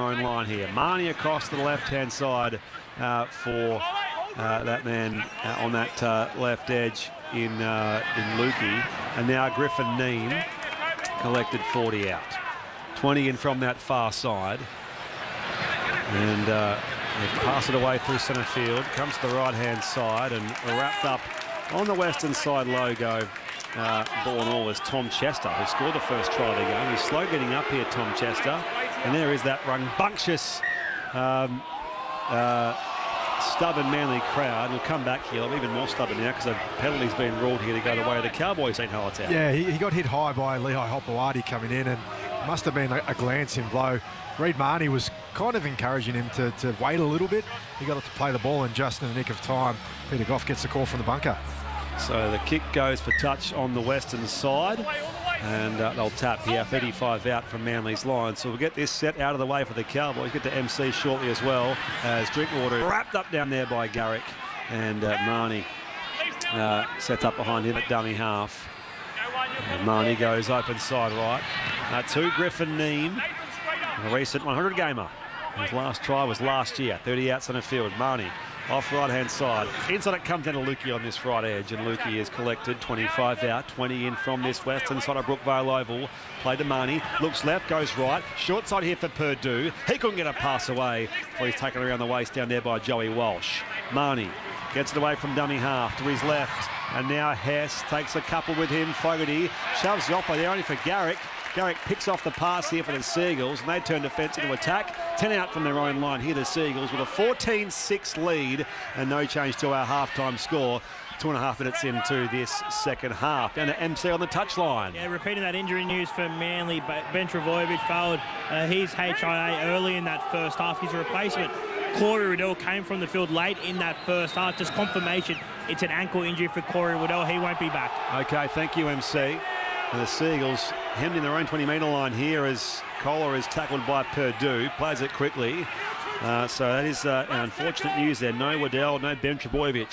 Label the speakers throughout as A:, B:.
A: own line here. Marnie across to the left-hand side for that man on that left edge in Lukey. And now Griffin Neame collected 40 out. 20 in from that far side. And they pass it away through centre field. Comes to the right-hand side and wrapped up on the western side logo. Ball and all is Tom Chester, who scored the first try of the game. He's slow getting up here, Tom Chester. And there is that rambunctious, stubborn Manly crowd. We'll come back here. They'll be even more stubborn now because a penalty's been ruled here to go the way of the Cowboys, St. Hallertau.
B: Yeah, he got hit high by Lehigh Hopewadi coming in, and must have been a glancing blow. Reid Marnie was kind of encouraging him to wait a little bit. He got it to play the ball, and just in the nick of time, Peter Goff gets the call from the bunker.
A: So the kick goes for touch on the western side, and they'll tap here. 35 out from Manly's line. So we'll get this set out of the way for the Cowboys. Get to MC shortly as well, as Drinkwater wrapped up down there by Garrick, and Marnie sets up behind him at dummy half. And Marnie goes open side right to Griffin Neame, a recent 100 gamer. His last try was last year. 30 out centre field. Marnie off right-hand side. Inside it comes down to Lukey on this right edge, and Lukey is collected. 25 out, 20 in from this western side of Brookvale Oval. Play to Marnie, looks left, goes right. Short side here for Purdue. He couldn't get a pass away, before he's taken around the waist down there by Joey Walsh. Marnie gets it away from dummy half to his left, and now Hess takes a couple with him. Fogarty shoves the offer there only for Garrick. Garrick picks off the pass here for the Seagulls, and they turn defence into attack. 10 out from their own line here, the Seagulls, with a 14-6 lead, and no change to our half-time score. 2.5 minutes into this second half. Down to MC on the touchline.
C: Yeah, repeating that injury news for Manly, but Ben Trbojevic failed his HIA early in that first half. His replacement, Corey Waddell, came from the field late in that first half. Just confirmation, it's an ankle injury for Corey Waddell. He won't be back.
A: Okay, thank you, MC. And the Seagulls hemmed in their own 20-metre line here as Kohler is tackled by Purdue. Plays it quickly. So that is unfortunate news there. No Waddell, no Ben Trbojevic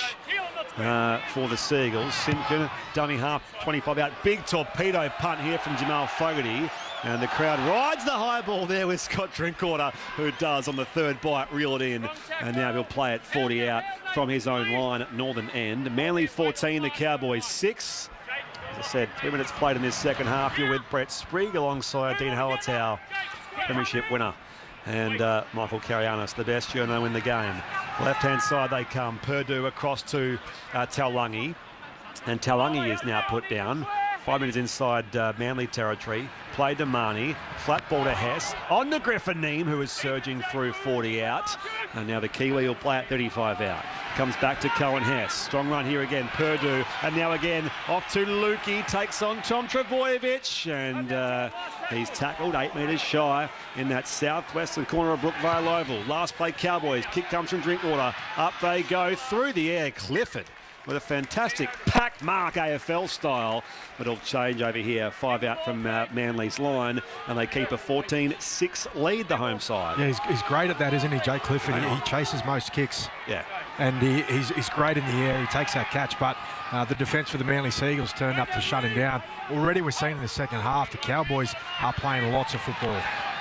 A: for the Seagulls. Simpkin, dummy half, 25 out. Big torpedo punt here from Jamal Fogarty. And the crowd rides the high ball there with Scott Drinkwater, who does on the third bite reel it in. And now he'll play it 40 out from his own line at northern end. Manly 14, the Cowboys 6. As I said, 3 minutes played in this second half. You're with Brett Sprague alongside Dean Hallertau, Premiership winner, and Michael Carianis, the best journo in the game. Left-hand side they come. Purdue across to Taulagi, and Taulagi is now put down. 5 minutes inside Manly territory. Played to Marnie. Flat ball to Hess. On to Griffin Neame, who is surging through 40 out. And now the Kiwi will play at 35 out. Comes back to Cohen Hess. Strong run here again. Purdue. And now again off to Lukey. Takes on Tom Trbojevic. And he's tackled 8 metres shy in that southwestern corner of Brookvale Oval. Last play Cowboys. Kick comes from Drinkwater. Up they go through the air. Clifford with a fantastic pack mark AFL style, but it'll change over here. 5 out from Manly's line, and they keep a 14-6 lead, the home side.
B: Yeah, he's great at that, isn't he, Jake Clifford? He chases most kicks.
A: Yeah.
B: And he's great in the air. He takes that catch, but the defence for the Manly Seagulls turned up to shut him down. Already we're seeing in the second half, the Cowboys are playing lots of football.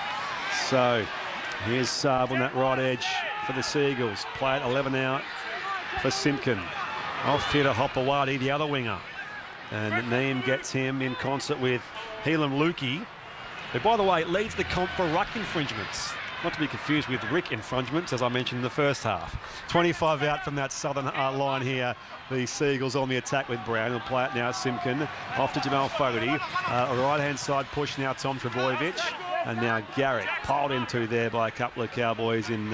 A: So here's Saab on that right edge for the Seagulls. Play it 11 out for Simpkin. Off here to Hopewadi, the other winger. And Neame gets him in concert with Helam Lukey, who, by the way, leads the comp for ruck infringements. Not to be confused with Rick infringements, as I mentioned in the first half. 25 out from that southern line here. The Seagulls on the attack with Brown. He'll play it now, Simpkin. Off to Jamal Fogarty. A right-hand side push now, Tom Trbojevic. And now Garrick piled into there by a couple of Cowboys in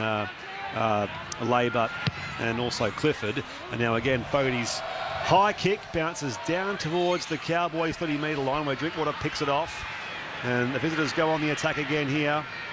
A: Labour and also Clifford. And now again Fogarty's high kick bounces down towards the Cowboys 30-metre line where Drinkwater picks it off, and the visitors go on the attack again here